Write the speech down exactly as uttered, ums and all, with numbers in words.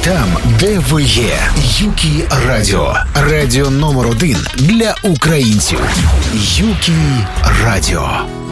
там, де ви є. Юкі Радіо. Радіо номер один для українців. Юкі Радіо.